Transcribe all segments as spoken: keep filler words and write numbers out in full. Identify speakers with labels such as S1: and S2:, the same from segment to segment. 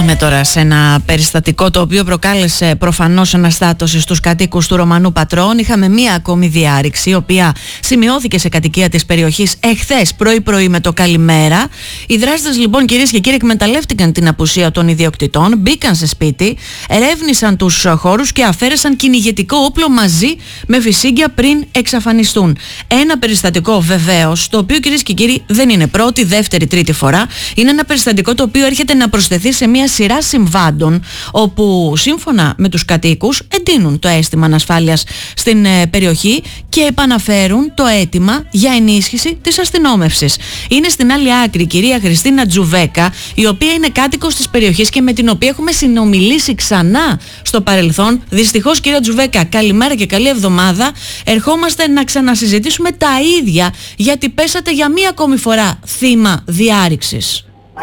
S1: πάμε τώρα σε ένα περιστατικό το οποίο προκάλεσε προφανώς αναστάτωση στους κατοίκους του Ρωμανού Πατρών. Είχαμε μία ακόμη διάρρηξη, η οποία σημειώθηκε σε κατοικία της περιοχής εχθές πρωί-πρωί με το καλημέρα. Οι δράστες λοιπόν, κυρίες και κύριοι, εκμεταλλεύτηκαν την απουσία των ιδιοκτητών, μπήκαν σε σπίτι, ερεύνησαν τους χώρους και αφαίρεσαν κυνηγετικό όπλο μαζί με φυσίγγια πριν εξαφανιστούν. Ένα περιστατικό βεβαίως, το οποίο, κυρίες και κύριοι, δεν είναι πρώτη, δεύτερη, τρίτη φορά. Είναι ένα περιστατικό το οποίο έρχεται να προσθεθεί σε μια σειρά συμβάντων, όπου σύμφωνα με τους κατοίκους εντείνουν το αίσθημα ανασφάλειας στην ε, περιοχή και επαναφέρουν το αίτημα για ενίσχυση της αστυνόμευσης. Είναι στην άλλη άκρη η κυρία Χριστίνα Τζουβέκα, η οποία είναι κάτοικος της περιοχής και με την οποία έχουμε συνομιλήσει ξανά στο παρελθόν. Δυστυχώς, κυρία Τζουβέκα, καλημέρα και καλή εβδομάδα. Ερχόμαστε να ξανασυζητήσουμε τα ίδια, γιατί πέσατε για μία ακόμη φορά θύμα διάρρηξης.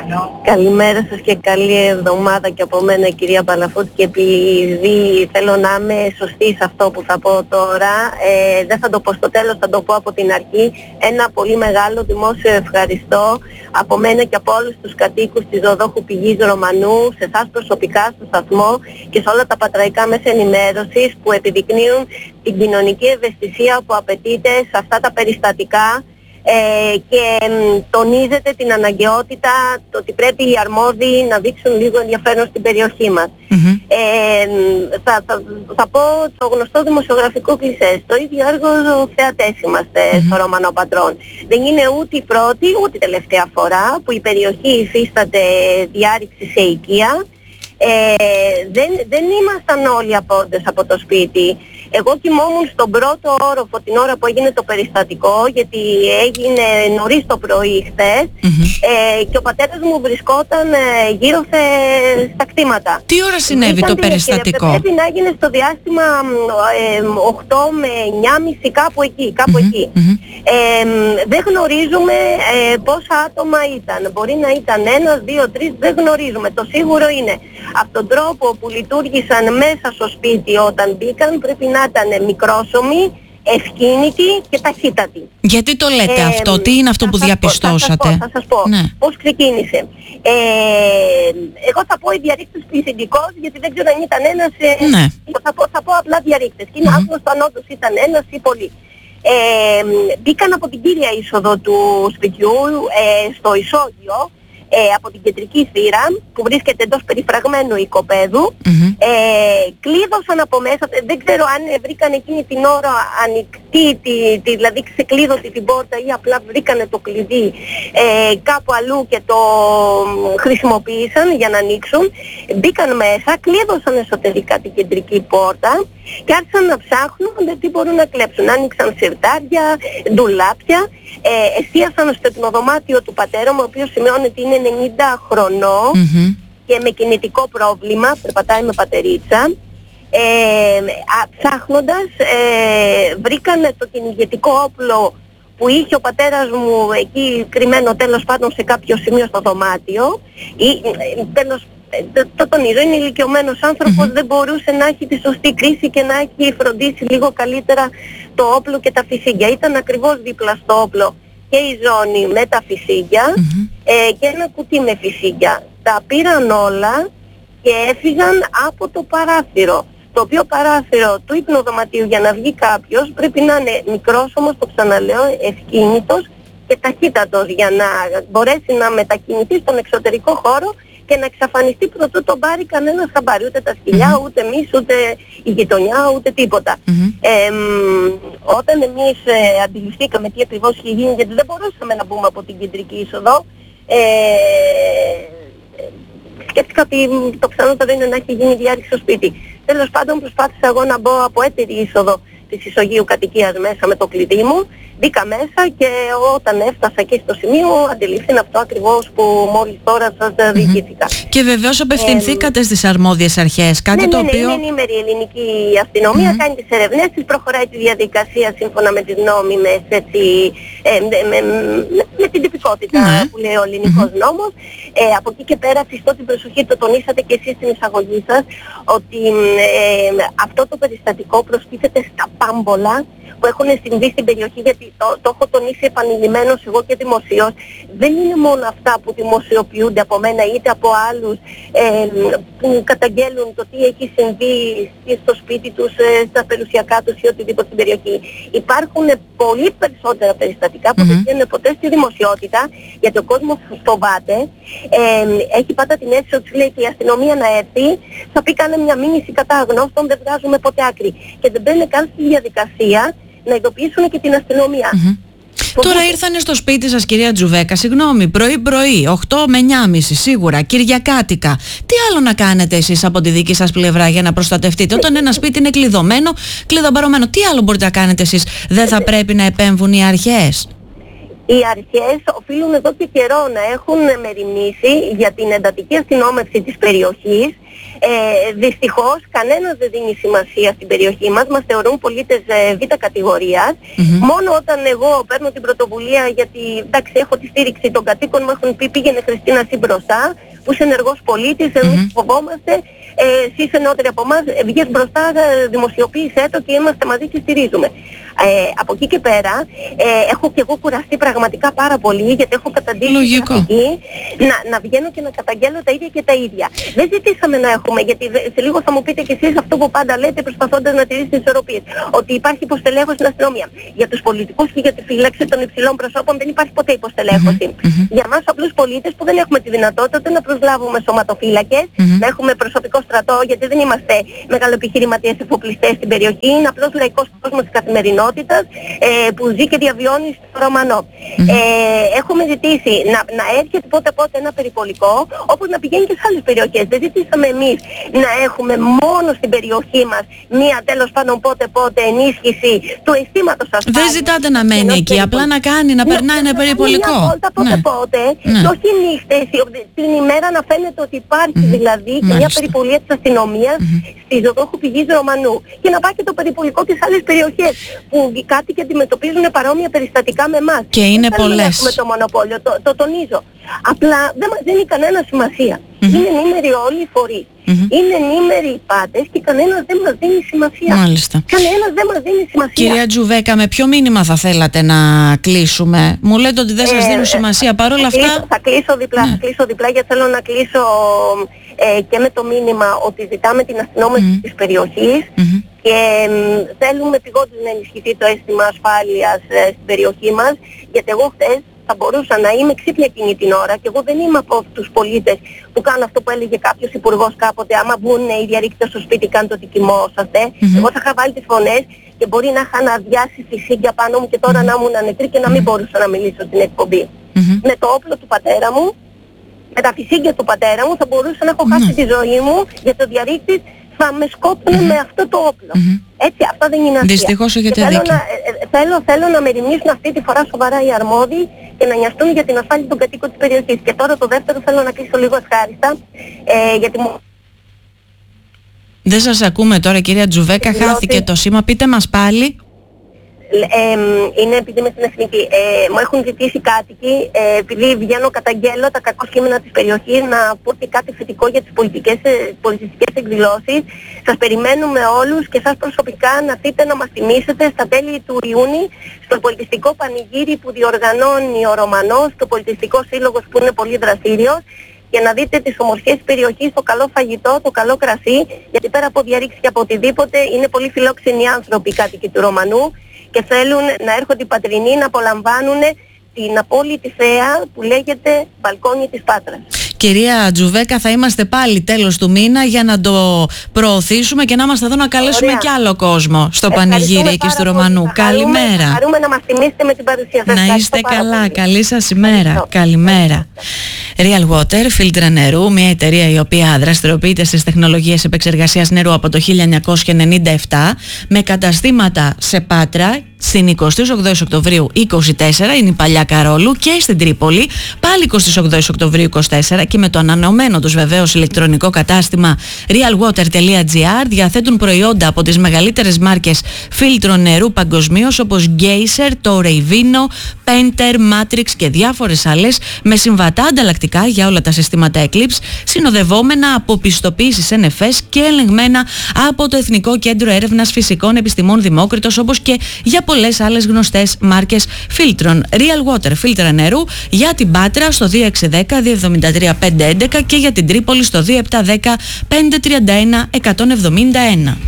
S2: Καλημέρα σας και καλή εβδομάδα και από μένα, κυρία Παλαφούτη, και επειδή θέλω να είμαι σωστή σε αυτό που θα πω τώρα, ε, δεν θα το πω στο τέλος, θα το πω από την αρχή. Ένα πολύ μεγάλο δημόσιο ευχαριστώ από μένα και από όλους τους κατοίκους της Ζωοδόχου Πηγής Ρωμανού, σε εσάς προσωπικά, στο σταθμό και σε όλα τα πατραϊκά μέσα ενημέρωσης που επιδεικνύουν την κοινωνική ευαισθησία που απαιτείται σε αυτά τα περιστατικά. Ε, και μ, τονίζεται την αναγκαιότητα το ότι πρέπει οι αρμόδιοι να δείξουν λίγο ενδιαφέρον στην περιοχή μας. Mm-hmm. Ε, θα, θα, θα πω το γνωστό δημοσιογραφικό κλισέ. Στο ίδιο έργο θεατές είμαστε mm-hmm. στο Ρωμανό Πατρών. Δεν είναι ούτε η πρώτη ούτε η τελευταία φορά που η περιοχή υφίσταται διάρρηξη σε οικία. Ε, δεν, δεν ήμασταν όλοι απόντες από το σπίτι. Εγώ κοιμόμουν στον πρώτο όροφο την ώρα που έγινε το περιστατικό, γιατί έγινε νωρίς το πρωί χθες, mm-hmm. ε, και ο πατέρας μου βρισκόταν ε, γύρω σε, στα κτήματα.
S1: Τι ώρα συνέβη το περιστατικό?
S2: Πρέπει να έγινε στο διάστημα ε, οκτώ με εννιά και μισή, κάπου εκεί, κάπου mm-hmm. εκεί. Mm-hmm. Ε, δεν γνωρίζουμε ε, πόσα άτομα ήταν. Μπορεί να ήταν ένας, δύο, τρεις, δεν γνωρίζουμε. Το σίγουρο είναι, από τον τρόπο που λειτουργήσαν μέσα στο σπίτι όταν μπήκαν, πρέπει να ήταν μικρόσωμοι, ευκίνητοι και ταχύτατοι.
S1: Γιατί το λέτε ε, αυτό, τι είναι αυτό που διαπιστώσατε?
S2: Θα σας πω, θα σας πω ναι. πώς ξεκίνησε. Ε, εγώ θα πω οι διαρρήκτες πληθυντικός, γιατί δεν ξέρω αν ήταν ένας, ε,
S1: ναι.
S2: θα, πω, θα πω απλά διαρρήκτες. Και είναι mm-hmm. άγνωστο αν όντως ήταν ένας ή πολλοί. Ε, μπήκαν από την κύρια είσοδο του σπιτιού, ε, στο ισόγειο, Ε, από την κεντρική θύρα που βρίσκεται εντός περιφραγμένου οικοπαίδου, mm-hmm. ε, κλείδωσαν από μέσα, δεν ξέρω αν βρήκαν εκείνη την ώρα ανοιχτή, τη, τη, δηλαδή ξεκλείδωτη την πόρτα ή απλά βρήκανε το κλειδί ε, κάπου αλλού και το χρησιμοποίησαν για να ανοίξουν. Μπήκαν μέσα, κλείδωσαν εσωτερικά την κεντρική πόρτα και άρχισαν να ψάχνουν τι μπορούν να κλέψουν. Άνοιξαν σιρτάρια, ντουλάπια, ε, εστίασαν στο υπνοδωμάτιο του πατέρα μου, ο οποίος σημειώνει ότι είναι ενενήντα χρονών mm-hmm. και με κινητικό πρόβλημα, περπατάει με πατερίτσα. Ε, α, ψάχνοντας ε, βρήκαν το κυνηγετικό όπλο που είχε ο πατέρας μου εκεί κρυμμένο, τέλος πάντων σε κάποιο σημείο στο δωμάτιο. Ή, τέλος, το, το τονίζω, είναι ηλικιωμένος άνθρωπος, mm-hmm. δεν μπορούσε να έχει τη σωστή κρίση και να έχει φροντίσει λίγο καλύτερα το όπλο και τα φυσίγγια. Ήταν ακριβώς δίπλα στο όπλο και η ζώνη με τα φυσίγγια mm-hmm. ε, και ένα κουτί με φυσίγγια. Τα πήραν όλα και έφυγαν από το παράθυρο. Το οποίο παράθυρο του υπνοδωματίου, για να βγει κάποιος, πρέπει να είναι μικρόσωμος, το ξαναλέω, ευκίνητος και ταχύτατος, για να μπορέσει να μετακινηθεί στον εξωτερικό χώρο και να εξαφανιστεί προτού τον πάρει κανένας χαμπάρι. Ούτε τα σκυλιά, mm-hmm. ούτε εμείς, ούτε η γειτονιά, ούτε τίποτα. Mm-hmm. Ε, όταν εμείς ε, αντιληφθήκαμε τι ακριβώς είχε γίνει, γιατί δεν μπορούσαμε να μπούμε από την κεντρική είσοδο, ε, σκέφτηκα ότι το πιθανότερο είναι να έχει γίνει διάρρηξη στο σπίτι. Τέλος πάντων, προσπάθησα εγώ να μπω από έτερη είσοδο της ισογείου κατοικίας μέσα με το κλειδί μου. Μπήκα μέσα και όταν έφτασα εκεί στο σημείο αντιλήφθηνα αυτό ακριβώς που μόλις τώρα σας διηγήθηκα.
S1: Mm-hmm. Και βεβαίως απευθυνθήκατε ε, στις αρμόδιες αρχές, κάτι
S2: ναι,
S1: το
S2: ναι,
S1: οποίο...
S2: Ναι, είναι ενήμερη η ελληνική αστυνομία, mm-hmm. κάνει τις ερευνές της, προχωράει τη διαδικασία σύμφωνα με τις νόμιμες έτσι, ε, με, με, με την τυπικότητα mm. που λέει ο ελληνικός mm-hmm. νόμος. Ε, από εκεί και πέρα φυστώ την προσοχή, το τονίσατε και εσείς στην εισαγωγή σας, ότι ε, αυτό το περιστατικό προστίθεται στα πάμπολα που έχουν συμβεί στην περιοχή, γιατί το, το έχω τονίσει επανειλημμένως εγώ και δημοσίως. Δεν είναι μόνο αυτά που δημοσιοποιούνται από μένα είτε από άλλους ε, που καταγγέλουν το τι έχει συμβεί στο σπίτι τους, ε, στα περιουσιακά τους ή οτιδήποτε στην περιοχή. Υπάρχουν πολύ περισσότερα περιστατικά που mm-hmm. δεν βγαίνουν ποτέ στη δημοσιότητα, γιατί ο κόσμος φοβάται. Ε, έχει πάντα την αίσθηση ότι λέει και η αστυνομία να έρθει, θα πει κάνε μια μήνυση κατά αγνώστων, δεν βγάζουμε ποτέ άκρη. Και δεν μπαίνουν καν στη διαδικασία να ειδοποιήσουν και την αστυνομία.
S1: Mm-hmm. Τώρα ήρθανε στο σπίτι σας, κυρία Τζουβέκα, συγγνώμη, πρωί-πρωί, οκτώ με εννιά και μισή σίγουρα, κυριακάτικα. Τι άλλο να κάνετε εσείς από τη δική σας πλευρά για να προστατευτείτε? Όταν ένα σπίτι είναι κλειδωμένο, κλειδομπαρωμένο, τι άλλο μπορείτε να κάνετε εσείς? Δεν θα πρέπει να επέμβουν οι αρχές?
S2: Οι αρχές οφείλουν εδώ και καιρό να έχουν μεριμνήσει για την εντατική αστυνόμευση της περιοχής. Ε, δυστυχώς κανένας δεν δίνει σημασία στην περιοχή μας, μας θεωρούν πολίτες ε, β' κατηγορίας. Mm-hmm. Μόνο όταν εγώ παίρνω την πρωτοβουλία, γιατί εντάξει έχω τη στήριξη των κατοίκων, μου έχουν πει πήγαινε Χριστίνα εσύ μπροστά, που είσαι ενεργός πολίτης, εμείς mm-hmm. φοβόμαστε, ε, εσύ είσαι νεότερη από εμάς, βγες μπροστά, δημοσιοποίησέ το και είμαστε μαζί και στηρίζουμε. Ε, από εκεί και πέρα ε, έχω και εγώ κουραστεί πραγματικά πάρα πολύ, γιατί έχω καταντήσει να, να βγαίνω και να καταγγέλω τα ίδια και τα ίδια. Δεν ζητήσαμε να έχουμε, γιατί σε λίγο θα μου πείτε κι εσείς αυτό που πάντα λέτε προσπαθώντας να τηρήσετε τις ισορροπίες, ότι υπάρχει υποστελέχωση στην αστυνομία. Για τους πολιτικούς και για τη φύλαξη των υψηλών προσώπων δεν υπάρχει ποτέ υποστελέχωση. Mm-hmm. Για εμάς απλούς πολίτες που δεν έχουμε τη δυνατότητα να προσλάβουμε σωματοφύλακες, mm-hmm. να έχουμε προσωπικό στρατό, γιατί δεν είμαστε μεγαλοεπιχειρηματίες εφοπλιστές στην περιοχή, είναι απλώς λαϊκός κόσμος της καθημερινότητας ε, που ζει και διαβιώνει στο Ρωμανό. Mm-hmm. Ε, έχουμε ζητήσει να, να έρχεται πότε πότε ένα περιπολικό, όπως να πηγαίνει και σε άλλες περιοχές. Δεν ζητήσαμε εμείς να έχουμε μόνο στην περιοχή μας μία τέλος πάντων πότε πότε ενίσχυση του αισθήματος ασφάλειας.
S1: Δεν ζητάτε να μένει εκεί, περιπολικό. Απλά να κάνει, να περνάει ένα περιπολικό.
S2: Μια βόλτα πότε ναι. πότε, ναι. και όχι νύχτες, την ημέρα να φαίνεται ότι υπάρχει mm-hmm. δηλαδή και μια περιπολία της αστυνομίας mm-hmm. στη Ζωδόχου Πηγής Ρωμανού. Και να πάει και το περιπολικό και σε άλλες περιοχές που οι κάτοικοι αντιμετωπίζουν παρόμοια περιστατικά με εμάς.
S1: Και είναι
S2: δεν
S1: πολλές.
S2: Δεν έχουμε το μονοπόλιο, το, το τονίζω. Απλά δεν μας δίνει κανένα σημασία. Mm-hmm. Είναι ενήμεροι όλοι οι φορείς. Mm-hmm. Είναι ενήμεροι οι πάντες και κανένας δεν μας δίνει σημασία.
S1: Μάλιστα.
S2: Κανένας δεν μας δίνει σημασία.
S1: Κυρία Τζουβέκα, με ποιο μήνυμα θα θέλατε να κλείσουμε? Μου λέτε ότι δεν σας ε, δίνουν σημασία. Παρ' όλα αυτά...
S2: Κλείσω, θα κλείσω διπλά, ναι. θα κλείσω διπλά γιατί θέλω να κλείσω ε, και με το μήνυμα ότι ζητάμε την αστυνόμευση mm-hmm. της περιοχής mm-hmm. και ε, θέλουμε επιγόντως να ενισχυθεί το αίσθημα ασφάλειας ε, στην περιοχή μας, γιατί εγώ χθες θα μπορούσα να είμαι ξύπνια εκείνη την ώρα και εγώ δεν είμαι από τους πολίτες που κάνουν αυτό που έλεγε κάποιος υπουργός κάποτε, άμα μπουν οι διαρρήκτες στο σπίτι κάνουν το ότι κοιμόσαστε. Mm-hmm. Εγώ θα είχα βάλει τις φωνές και μπορεί να είχα αναδιάσει φυσίγγια πάνω μου και τώρα mm-hmm. να ήμουν νεκρή και να μην μπορούσα να μιλήσω στην εκπομπή. Mm-hmm. Με το όπλο του πατέρα μου, με τα φυσίγγια του πατέρα μου θα μπορούσα να έχω mm-hmm. χάσει τη ζωή μου, γιατί ο διαρρήκτης θα με σκότωνε mm-hmm. με αυτό το όπλο. Mm-hmm. Έτσι, αυτά δεν είναι αστεία.
S1: Δυστυχώς έχετε
S2: θέλω
S1: δίκιο.
S2: Να, ε, θέλω, θέλω να μεριμνήσουν αυτή τη φορά σοβαρά οι αρμόδιοι και να νοιαστούν για την ασφάλεια των κατοίκων της περιοχής. Και τώρα το δεύτερο θέλω να κλείσω λίγο ευχάριστα, ε, γιατί μου...
S1: Δεν σας ακούμε τώρα, κυρία Τζουβέκα, Λότι... χάθηκε το σήμα. Πείτε μας πάλι.
S2: Ε, είναι επειδή είμαι στην εθνική. Ε, μου έχουν ζητήσει κάτοικοι, ε, επειδή βγαίνω καταγγέλλω τα κακό κείμενα της περιοχής, να πω και κάτι θετικό για τις πολιτικές, πολιτιστικές εκδηλώσεις. Σας περιμένουμε όλους και σας προσωπικά να έρθετε να μας τιμήσετε στα τέλη του Ιούνιου στο πολιτιστικό πανηγύρι που διοργανώνει ο Ρωμανός και ο πολιτιστικός σύλλογος που είναι πολύ δραστήριος, και να δείτε τις ομορφιές της περιοχής, το καλό φαγητό, το καλό κρασί, γιατί πέρα από διαρρήξεις και από οτιδήποτε είναι πολύ φιλόξενοι άνθρωποι οι κάτοικοι του Ρωμανού και θέλουν να έρχονται οι πατρινοί να απολαμβάνουν την απόλυτη θέα που λέγεται μπαλκόνι της Πάτρας.
S1: Κυρία Τζουβέκα, θα είμαστε πάλι τέλος του μήνα για να το προωθήσουμε και να είμαστε εδώ να καλέσουμε Ωραία. Κι άλλο κόσμο στο πανηγύρι εκεί στο Ρωμανού. Καλημέρα.
S2: Χαρούμε να μας τιμήσετε με την παρουσία σας.
S1: Να είστε καλά. Πολύ. Καλή σας ημέρα. Ευχαριστώ. Καλημέρα. Real Water, φίλτρα νερού, μια εταιρεία η οποία δραστηριοποιείται στις τεχνολογίες επεξεργασίας νερού από το χίλια εννιακόσια ενενήντα επτά, με καταστήματα σε Πάτρα, στην εικοστή όγδοη Οκτωβρίου είκοσι τέσσερα, είναι η Παλιά Καρόλου, και στην Τρίπολη πάλι εικοστή όγδοη Οκτωβρίου είκοσι τέσσερα, και με το ανανεωμένο τους βεβαίως ηλεκτρονικό κατάστημα realwater.gr διαθέτουν προϊόντα από τις μεγαλύτερες μάρκες φίλτρων νερού παγκοσμίως, όπως Geyser, το Revino, Penter, Matrix και διάφορες άλλες, με συμβατά ανταλλακτικά για όλα τα συστήματα Eclipse, συνοδευόμενα από πιστοποίησεις εν εφ ες και ελεγμένα από το Εθνικό Κέντρο Έρευνας Φυσικών Επιστημών Δημόκριτος, όπως και για πολλές άλλες γνωστές μάρκες φίλτρων. Real Water, φίλτρα νερού για την Πάτρα στο δύο έξι ένα μηδέν δύο εβδομήντα τρία πεντακόσια έντεκα και για την Τρίπολη στο δύο επτά ένα μηδέν πεντακόσια τριάντα ένα εκατόν εβδομήντα ένα.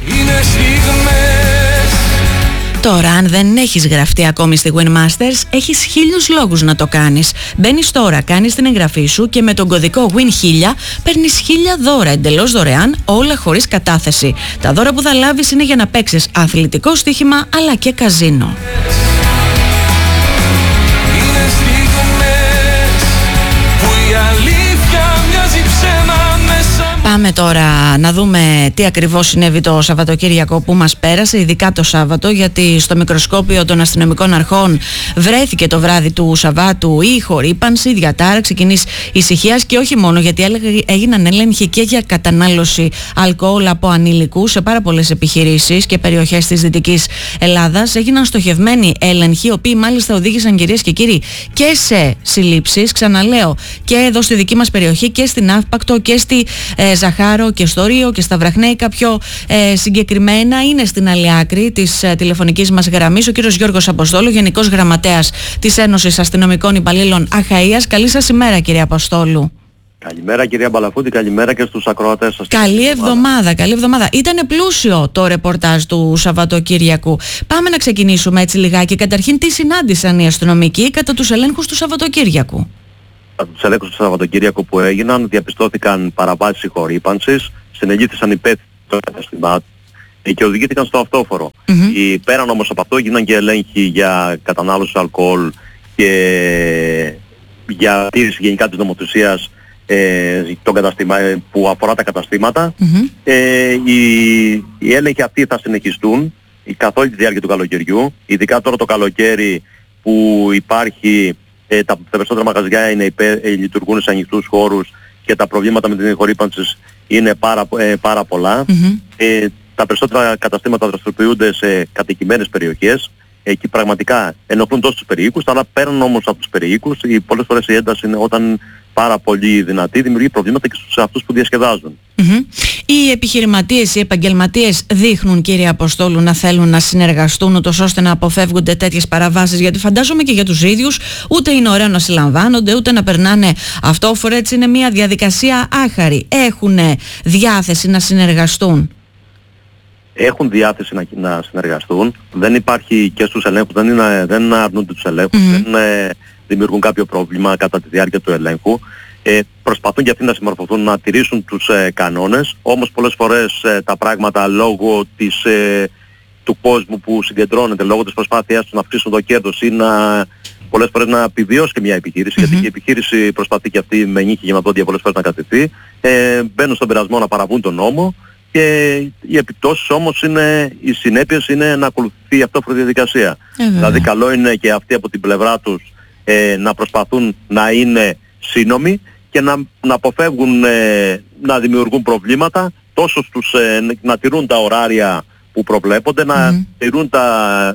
S1: Τώρα, αν δεν έχεις γραφτεί ακόμη στη Winmasters, έχεις χίλιους λόγους να το κάνεις. Μπαίνεις τώρα, κάνεις την εγγραφή σου και με τον κωδικό Win χίλια παίρνεις χίλια δώρα εντελώς δωρεάν, όλα χωρίς κατάθεση. Τα δώρα που θα λάβεις είναι για να παίξεις αθλητικό στοίχημα αλλά και καζίνο. Πάμε τώρα να δούμε τι ακριβώς συνέβη το Σαββατοκύριακο που μας πέρασε, ειδικά το Σάββατο, γιατί στο μικροσκόπιο των αστυνομικών αρχών βρέθηκε το βράδυ του Σαββάτου η χορύπανση, διατάραξη κοινής ησυχίας, και όχι μόνο, γιατί έγιναν έλεγχοι και για κατανάλωση αλκοόλ από ανήλικους σε πάρα πολλές επιχειρήσεις και περιοχές της Δυτικής Ελλάδας. Έγιναν στοχευμένοι έλεγχοι, οι οποίοι μάλιστα οδήγησαν, κυρίες και κύριοι, και σε συλλήψεις. Ξαναλέω, και εδώ στη δική μας περιοχή και στην Αύπακτο και στη ε, Ζαχάρο και στο Ρίο και στα Βραχνέικα πιο ε, συγκεκριμένα. Είναι στην άλλη άκρη της ε, τηλεφωνικής μας γραμμής ο κύριος Γιώργος Αποστόλου, Γενικός Γραμματέας της Ένωσης Αστυνομικών Υπαλλήλων Αχαΐας. Καλή σας ημέρα, κύριε Αποστόλου.
S3: Καλημέρα, κυρία Μπαλαφούτη, καλημέρα και στους ακροατές σας.
S1: Καλή εβδομάδα, καλή εβδομάδα. Ήτανε πλούσιο το ρεπορτάζ του Σαββατοκύριακου. Πάμε να ξεκινήσουμε έτσι λιγάκι. Καταρχήν, τι συνάντησαν οι αστυνομικοί κατά τους ελέγχους του Σαββατοκύριακου?
S3: Από τους ελέγχους του Σαββατοκύριακου που έγιναν, διαπιστώθηκαν παραβάσεις συγχωρήπανσης, συνελήφθησαν υπεύθυνοι των καταστημάτων και οδηγήθηκαν στο αυτόφορο. Mm-hmm. Οι, πέραν όμως από αυτό γίναν και ελέγχοι για κατανάλωση αλκοόλ και για τήρηση γενικά της νομοθεσίας ε, που αφορά τα καταστήματα. Mm-hmm. Ε, οι, οι έλεγχοι αυτοί θα συνεχιστούν καθ' όλη τη διάρκεια του καλοκαιριού, ειδικά τώρα το καλοκαίρι που υπάρχει. Ε, τα, τα περισσότερα μαγαζιά είναι υπέ, ε, λειτουργούν σε ανοιχτούς χώρους και τα προβλήματα με την χορύπανση είναι πάρα, ε, πάρα πολλά. Mm-hmm. Ε, τα περισσότερα καταστήματα δραστηριοποιούνται σε κατοικημένες περιοχές. Εκεί πραγματικά ενοχλούν τόσο τους περιοίκους, αλλά πέραν όμως από τους περιοίκους, οι, πολλές φορές η ένταση είναι όταν πάρα πολύ δυνατή, δημιουργεί προβλήματα και στους αυτούς που διασκεδάζουν.
S1: Mm-hmm. Οι επιχειρηματίες, οι επαγγελματίες δείχνουν, κύριε Αποστόλου, να θέλουν να συνεργαστούν ούτως ώστε να αποφεύγονται τέτοιες παραβάσεις, γιατί φαντάζομαι και για τους ίδιους ούτε είναι ωραίο να συλλαμβάνονται ούτε να περνάνε αυτόφορα, έτσι είναι μια διαδικασία άχαρη. Έχουν διάθεση να συνεργαστούν?
S3: Έχουν διάθεση να, να συνεργαστούν, δεν υπάρχει και στους ελέγχους, δεν, είναι, δεν αρνούνται τους ελέγχους, mm-hmm. δεν ε, δημιουργούν κάποιο πρόβλημα κατά τη διάρκεια του ελέγχου. Ε, προσπαθούν και αυτοί να συμμορφωθούν, να τηρήσουν τους ε, κανόνες, όμως πολλές φορές ε, τα πράγματα λόγω της, ε, του κόσμου που συγκεντρώνεται, λόγω της προσπάθειάς τους να αυξήσουν το κέρδος ή να, πολλές φορές να επιβιώσει και μια επιχείρηση, mm-hmm. γιατί και η επιχείρηση προσπαθεί και αυτή με νύχη και με δόντια πολλές φορές να κατευθεί, ε, μπαίνουν στον πειρασμό να παραβούν τον νόμο. Και οι επιπτώσεις όμως είναι, οι συνέπειες είναι να ακολουθεί η αυτόφορη διαδικασία. Ε, δηλαδή καλό είναι και αυτοί από την πλευρά τους ε, να προσπαθούν να είναι σύνομοι και να, να αποφεύγουν ε, να δημιουργούν προβλήματα, τόσο στους, ε, να τηρούν τα ωράρια που προβλέπονται, mm-hmm. να τηρούν τα,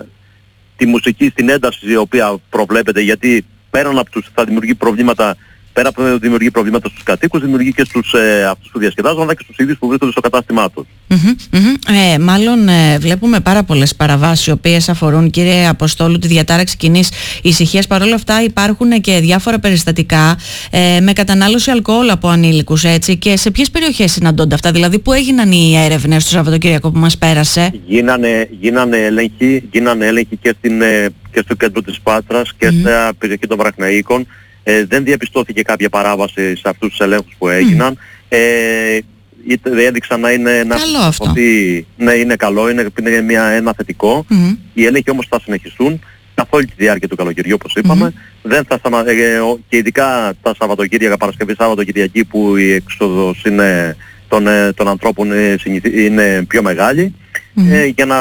S3: τη μουσική στην ένταση η οποία προβλέπεται, γιατί πέραν από τους θα δημιουργεί προβλήματα. Πέρα από το δημιουργεί προβλήματα στους κατοίκους, δημιουργεί και στους ε, αυτούς που διασκεδάζουν, αλλά και στους ίδιους που βρίσκονται στο κατάστημά τους.
S1: Mm-hmm, mm-hmm. Ε, μάλλον ε, βλέπουμε πάρα πολλές παραβάσεις οι οποίες αφορούν, κύριε Αποστόλου, τη διατάραξη κοινής ησυχίας. Παρ' όλα αυτά υπάρχουν και διάφορα περιστατικά ε, με κατανάλωση αλκοόλ από ανήλικους, έτσι. Και σε ποιες περιοχές συναντώνται αυτά, δηλαδή που έγιναν οι έρευνες το Σαββατοκύριακο που μας πέρασε?
S3: Γίνανε, γίνανε, έλεγχοι, γίνανε έλεγχοι και, στην, ε, και στο κέντρο της Πάτρας και mm-hmm. στην περιοχή των Βραχναίκων. Ε, δεν διαπιστώθηκε κάποια παράβαση σε αυτούς τους ελέγχους που έγιναν. Mm. Ε, έδειξαν να είναι ένα ότι ναι, είναι καλό, είναι, είναι μια, ένα θετικό. Mm. Οι έλεγχοι όμως θα συνεχιστούν καθ' όλη τη διάρκεια του καλοκαιριού, όπως είπαμε. Mm. Δεν θα σταμα... ε, και ειδικά τα Σαββατοκύριακα, Παρασκευή, Σάββατο, Κυριακή, που η έξοδος είναι, των, των ανθρώπων είναι, είναι πιο μεγάλη, mm. ε, για να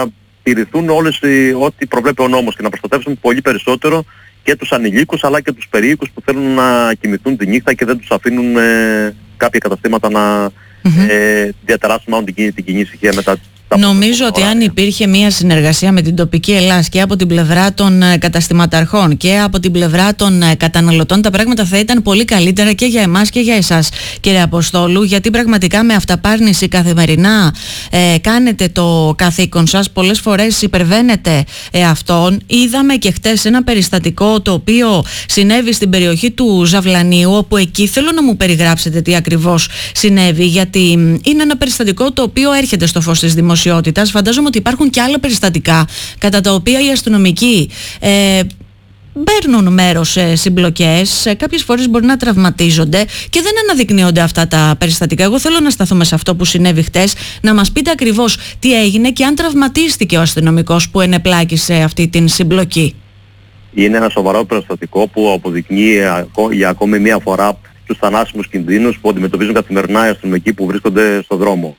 S3: τηρηθούν όλες οι, ό,τι προβλέπει ο νόμος και να προστατεύσουν πολύ περισσότερο και τους ανηλίκους αλλά και τους περίοικους που θέλουν να κοιμηθούν τη νύχτα και δεν τους αφήνουν ε, κάποια καταστήματα να mm-hmm. ε, διαταράσσουν μάλλον την, την κοινή ησυχία μετά.
S1: Νομίζω ότι αν υπήρχε μια συνεργασία με την τοπική Ελλάς και από την πλευρά των καταστηματαρχών και από την πλευρά των καταναλωτών, τα πράγματα θα ήταν πολύ καλύτερα και για εμάς και για εσάς, κύριε Αποστόλου, γιατί πραγματικά με αυταπάρνηση καθημερινά ε, κάνετε το καθήκον σας, πολλές φορές υπερβαίνετε ε, αυτόν. Είδαμε και χτες ένα περιστατικό το οποίο συνέβη στην περιοχή του Ζαβλανίου, όπου εκεί θέλω να μου περιγράψετε τι ακριβώς συνέβη, γιατί είναι ένα περιστατικό το οποίο έρχεται στο φως της δημοσιότητας. Φαντάζομαι ότι υπάρχουν και άλλα περιστατικά κατά τα οποία οι αστυνομικοί ε, παίρνουν μέρος σε συμπλοκές, κάποιες φορές μπορεί να τραυματίζονται και δεν αναδεικνύονται αυτά τα περιστατικά. Εγώ θέλω να σταθούμε σε αυτό που συνέβη χτες, να μας πείτε ακριβώς τι έγινε και αν τραυματίστηκε ο αστυνομικός που ενεπλάκησε αυτή την συμπλοκή.
S3: Είναι ένα σοβαρό περιστατικό που αποδεικνύει για ακόμη μία φορά τους θανάσιμους κινδύνους που αντιμετωπίζουν καθημερινά οι αστυνομικοί που βρίσκονται στον δρόμο.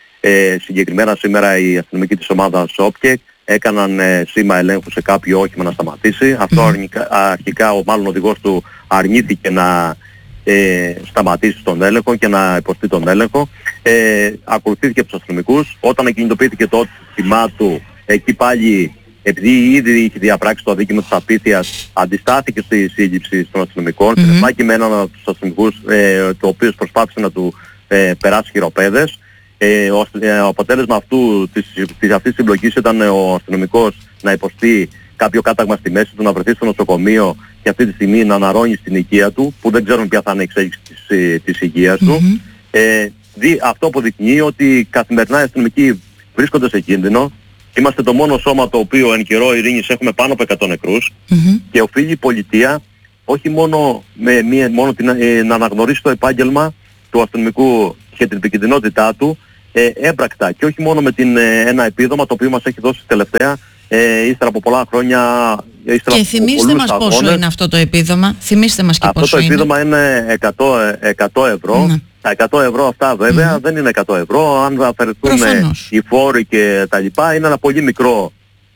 S3: Ε, συγκεκριμένα σήμερα οι αστυνομικοί της ομάδας ΟΠΚΕ έκαναν ε, σήμα ελέγχου σε κάποιο όχημα να σταματήσει. Αυτό mm. αρνικά, αρχικά ο μάλλον οδηγός του αρνήθηκε να ε, σταματήσει τον έλεγχο και να υποστεί τον έλεγχο. Ε, ακολουθήθηκε από τους αστυνομικούς. Όταν εκκινητοποιήθηκε το όχημά του, εκεί πάλι επειδή ήδη είχε διαπράξει το αδίκημα της απίθειας, αντιστάθηκε στη σύλληψη των αστυνομικών. Mm-hmm. Συνεπάγει με έναν από τους αστυνομικούς, ε, το οποίος προσπάθησε να του ε, περάσει χειροπέδες. Ε, ο, ε, ο αποτέλεσμα αυτού της, της αυτής της συμπλοκής ήταν ε, ο αστυνομικός να υποστεί κάποιο κάταγμα στη μέση του, να βρεθεί στο νοσοκομείο και αυτή τη στιγμή να αναρρώνει στην υγεία του, που δεν ξέρουν ποια θα είναι η εξέλιξη της, ε, της υγείας του. Mm-hmm. Ε, δι, αυτό αποδεικνύει ότι καθημερινά οι αστυνομικοί βρίσκονται σε κίνδυνο. Είμαστε το μόνο σώμα το οποίο εν καιρό ειρήνης έχουμε πάνω από εκατό νεκρούς mm-hmm. και οφείλει η πολιτεία όχι μόνο, με, με, μόνο την, ε, να αναγνωρίσει το επάγγελμα του αστυνομικού και την επικινδυνότητά του ε, έμπρακτα και όχι μόνο με την, ε, ένα επίδομα το οποίο μας έχει δώσει τελευταία ε, ύστερα από πολλά χρόνια. Ύστερα
S1: και θυμίστε μας
S3: αγώνες.
S1: Πόσο είναι αυτό το επίδομα, θυμίστε μας και
S3: αυτό
S1: πόσο
S3: είναι. Αυτό το επίδομα είναι εκατό ευρώ. Ναι. Τα εκατό ευρώ αυτά βέβαια mm. δεν είναι εκατό ευρώ. Αν αφαιρεθούν οι φόροι και τα λοιπά είναι ένα πολύ μικρό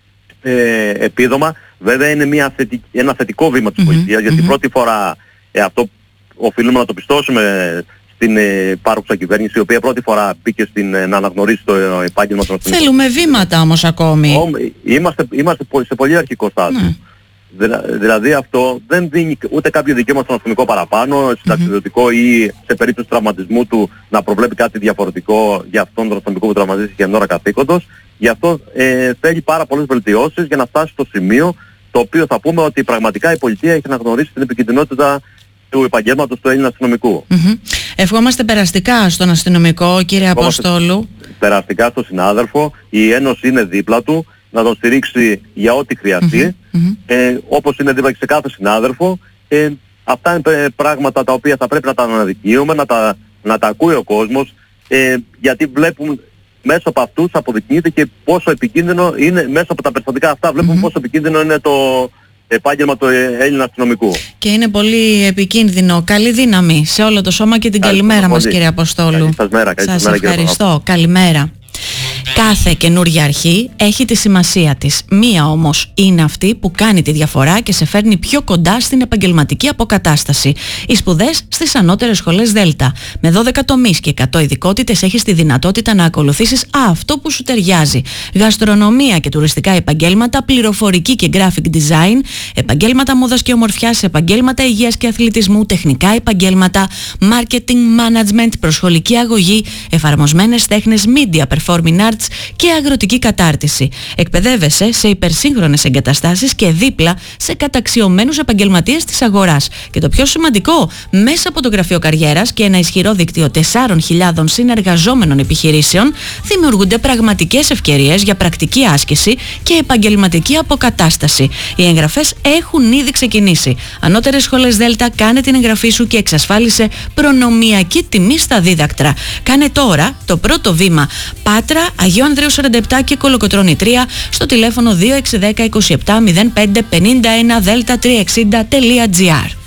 S3: ε, επίδομα. Βέβαια είναι μια θετικ, ένα θετικό βήμα της mm-hmm. πολιτείας, γιατί mm-hmm. πρώτη φορά ε, αυτό οφείλουμε να το πιστώσουμε στην ε, υπάρχουσα κυβέρνηση, η οποία πρώτη φορά μπήκε στην, ε, να αναγνωρίσει το ε, επάγγελμα των αστυνομικών.
S1: Θέλουμε βήματα όμως ακόμη.
S3: Ό, είμαστε, είμαστε σε πολύ αρχικό στάδιο. Mm. Δηλα, δηλαδή αυτό δεν δίνει ούτε κάποιο δικαίωμα στον αστυνομικό παραπάνω, συνταξιδοτικό mm-hmm. ή σε περίπτωση τραυματισμού του να προβλέπει κάτι διαφορετικό για αυτόν τον αστυνομικό που τραυματίστηκε για την ώρα καθήκοντος. Γι' αυτό ε, θέλει πάρα πολλές βελτιώσεις για να φτάσει στο σημείο το οποίο θα πούμε ότι πραγματικά η πολιτεία έχει αναγνωρίσει την επικινδυνότητα του επαγγέλματος του Έλληνα αστυνομικού.
S1: Mm-hmm. Ευχόμαστε περαστικά στον αστυνομικό, κύριε Αποστόλου.
S3: Περαστικά στον συνάδελφο. Η Ένωση είναι δίπλα του να τον στηρίξει για ό,τι χρειαστεί. Mm-hmm. Ε, όπως είναι δίπλα και σε κάθε συνάδελφο. Ε, αυτά είναι πράγματα τα οποία θα πρέπει να τα αναδεικνύουμε, να τα, να τα ακούει ο κόσμος, ε, γιατί βλέπουν μέσω από αυτούς αποδεικνύεται και πόσο επικίνδυνο είναι, μέσα από τα περιστατικά αυτά βλέπουμε mm-hmm. πόσο επικίνδυνο είναι το επάγγελμα του Έλληνα αστυνομικού. Και
S1: είναι πολύ επικίνδυνο. Καλή δύναμη σε όλο το σώμα και την καλή καλημέρα μας, κύριε Αποστόλου.
S3: Καλή σας μέρα. Καλή
S1: σας
S3: μέρα,
S1: ευχαριστώ. Καλημέρα. Κάθε καινούργια αρχή έχει τη σημασία της. Μία όμως είναι αυτή που κάνει τη διαφορά και σε φέρνει πιο κοντά στην επαγγελματική αποκατάσταση. Οι σπουδές στις ανώτερες σχολές Δέλτα. Με δώδεκα τομείς και εκατό ειδικότητες έχεις τη δυνατότητα να ακολουθήσεις αυτό που σου ταιριάζει. Γαστρονομία και τουριστικά επαγγέλματα, πληροφορική και graphic design, επαγγέλματα μόδας και ομορφιάς, επαγγέλματα υγείας και αθλητισμού, τεχνικά επαγγέλματα, marketing management, προσχολική αγωγή, εφαρμοσμένες τέχνες, media performing arts και αγροτική κατάρτιση. Εκπαιδεύεσαι σε υπερσύγχρονες εγκαταστάσεις και δίπλα σε καταξιωμένους επαγγελματίες της αγοράς. Και το πιο σημαντικό, μέσα από το Γραφείο Καριέρας και ένα ισχυρό δίκτυο τεσσάρων χιλιάδων συνεργαζόμενων επιχειρήσεων, δημιουργούνται πραγματικές ευκαιρίες για πρακτική άσκηση και επαγγελματική αποκατάσταση. Οι εγγραφές έχουν ήδη ξεκινήσει. Ανώτερες σχολές Δέλτα, κάνε την εγγραφή σου και εξασφάλισε προνομιακή τιμή στα δίδακτρα. Κάνε τώρα το πρώτο βήμα. Πάτρα, Αγίου Ανδρέου σαράντα επτά και Κολοκοτρώνη τρία στο τηλέφωνο δύο έξι ένα μηδέν είκοσι επτά μηδέν πέντε πενήντα ένα δέλτα τριακόσια εξήντα τελεία τζι άρ.